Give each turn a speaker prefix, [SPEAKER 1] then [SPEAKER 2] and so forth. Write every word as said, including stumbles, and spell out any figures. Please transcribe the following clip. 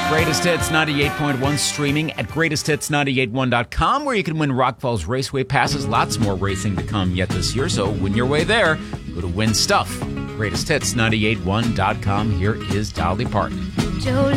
[SPEAKER 1] Greatest Hits ninety-eight point one streaming at greatest hits nine eight one dot com, where you can win Rock Falls Raceway passes. Lots more racing to come yet this year, so win your way there. Go to Win Stuff. greatest hits nine eight one dot com. Here is Dolly Parton.